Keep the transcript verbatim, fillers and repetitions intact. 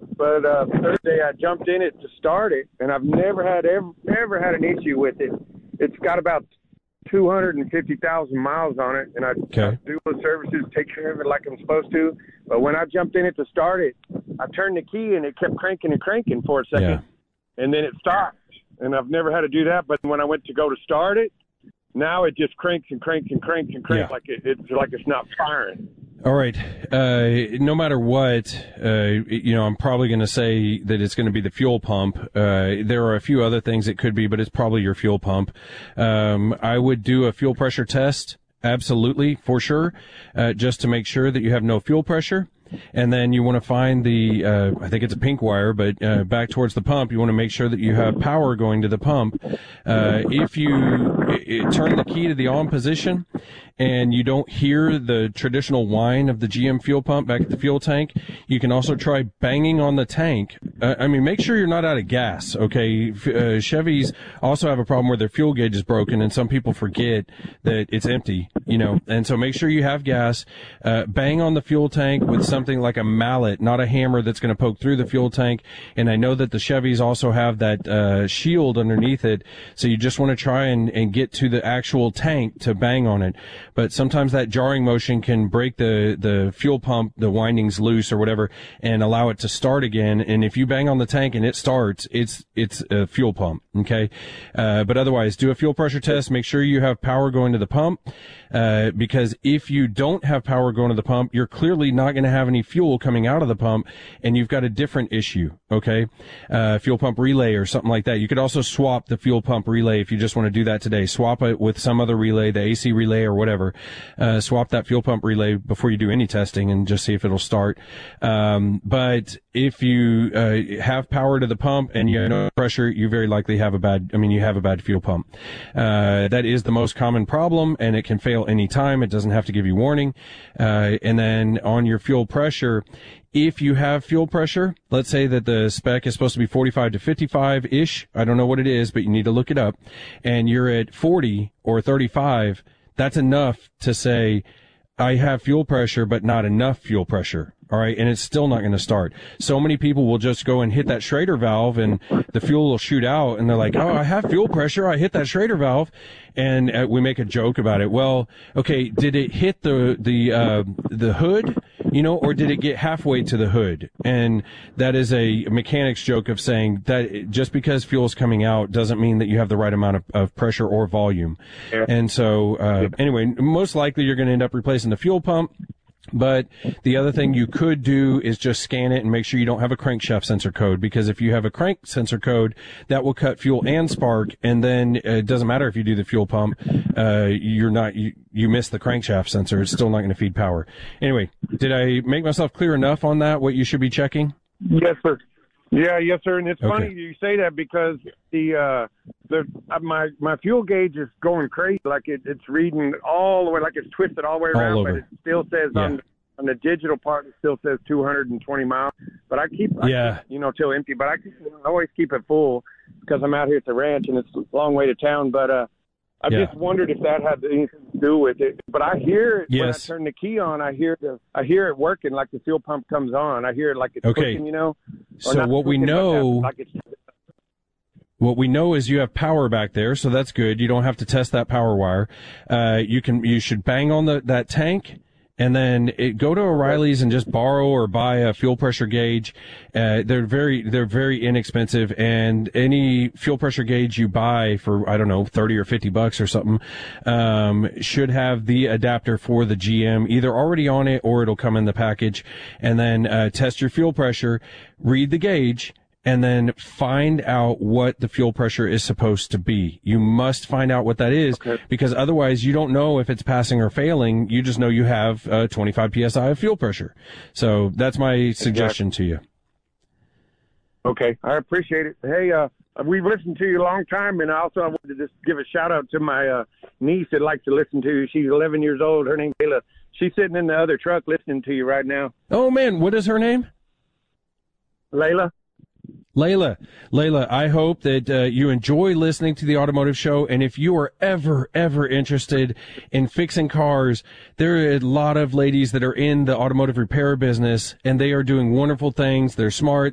but uh, Thursday I jumped in it to start it, and I've never had ever never had an issue with it. It's got about two hundred fifty thousand miles on it, and I, okay. I do the services, take care of it like I'm supposed to. But when I jumped in it to start it, I turned the key, and it kept cranking and cranking for a second, yeah. and then it stopped. And I've never had to do that. But when I went to go to start it, now it just cranks and cranks and cranks and cranks yeah. like it, it's like it's not firing. All right. Uh, no matter what, uh, you know, I'm probably going to say that it's going to be the fuel pump. Uh, there are a few other things it could be, but it's probably your fuel pump. Um, I would do a fuel pressure test. Absolutely, for sure, uh, just to make sure that you have no fuel pressure. And then you want to find the, uh, I think it's a pink wire, but uh, back towards the pump, you want to make sure that you have power going to the pump. Uh, if you it, it, turn the key to the on position and you don't hear the traditional whine of the G M fuel pump back at the fuel tank, you can also try banging on the tank. Uh, I mean, make sure you're not out of gas, okay? Uh, Chevys also have a problem where their fuel gauge is broken, and some people forget that it's empty, you know, and so make sure you have gas. Uh, bang on the fuel tank with something like a mallet, not a hammer that's going to poke through the fuel tank. And I know that the Chevys also have that uh, shield underneath it, so you just want to try and, and get to the actual tank to bang on it. But sometimes that jarring motion can break the, the fuel pump, the windings loose or whatever, and allow it to start again. And if you bang on the tank and it starts, it's it's a fuel pump, okay? Uh, but otherwise, do a fuel pressure test. Make sure you have power going to the pump, uh, because if you don't have power going to the pump, you're clearly not going to have any fuel coming out of the pump, and you've got a different issue, okay? Uh, fuel pump relay or something like that. You could also swap the fuel pump relay if you just want to do that today. Swap it with some other relay, the A C relay or whatever. Uh, swap that fuel pump relay before you do any testing and just see if it'll start. Um, but if you uh, have power to the pump and you have no pressure, you very likely have a bad, I mean, you have a bad fuel pump. Uh, that is the most common problem, and it can fail any time. It doesn't have to give you warning. Uh, and then on your fuel pressure, if you have fuel pressure, let's say that the spec is supposed to be forty-five to fifty-five-ish. I don't know what it is, but you need to look it up. And you're at forty or thirty-five, that's enough to say, I have fuel pressure, but not enough fuel pressure. All right. And it's still not going to start. So many people will just go and hit that Schrader valve and the fuel will shoot out. And they're like, oh, I have fuel pressure. I hit that Schrader valve. And uh, we make a joke about it. Well, okay. Did it hit the, the, uh, the hood, you know, or did it get halfway to the hood? And that is a mechanic's joke of saying that just because fuel is coming out doesn't mean that you have the right amount of, of pressure or volume. Yeah. And so, uh, anyway, most likely you're going to end up replacing the fuel pump. But the other thing you could do is just scan it and make sure you don't have a crankshaft sensor code, because if you have a crank sensor code, that will cut fuel and spark, and then it doesn't matter if you do the fuel pump, uh, you're not, you, you miss the crankshaft sensor. It's still not going to feed power. Anyway, did I make myself clear enough on that, what you should be checking? Yes, sir. Yeah, yes, sir. And it's Okay. funny you say that because the uh, the uh, my my fuel gauge is going crazy. Like it, it's reading all the way, like it's twisted all the way around, All but over. it still says Yeah. on on the digital part, it still says two hundred twenty miles. But I keep, I Yeah. keep, you know, till empty. But I, keep, I always keep it full because I'm out here at the ranch and it's a long way to town. But uh, I Yeah. just wondered if that had anything to do with it. But I hear it Yes. when I turn the key on. I hear the I hear it working, like the fuel pump comes on. I hear it like it's Okay. clicking, you know. Or So not what we clicking, but know, like it's what we know is you have power back there, so that's good. You don't have to test that power wire. Uh, you can, you should bang on the, that tank. And then it, go to O'Reilly's and just borrow or buy a fuel pressure gauge. Uh, they're very, they're very inexpensive, and any fuel pressure gauge you buy for, I don't know, thirty or fifty bucks or something, um, should have the adapter for the G M either already on it or it'll come in the package. And then, uh, test your fuel pressure, read the gauge, and then find out what the fuel pressure is supposed to be. You must find out what that is, Okay. because otherwise you don't know if it's passing or failing. You just know you have uh, twenty-five P S I of fuel pressure. So that's my suggestion to you. Okay, I appreciate it. Hey, uh, we've listened to you a long time, and also I wanted to just give a shout out to my uh, niece that likes to listen to you. She's eleven years old. Her name's Layla. She's sitting in the other truck listening to you right now. Oh, man, what is her name? Layla? Layla, Layla, I hope that uh, you enjoy listening to the Automotive Show. And if you are ever, ever interested in fixing cars, there are a lot of ladies that are in the automotive repair business, and they are doing wonderful things. They're smart.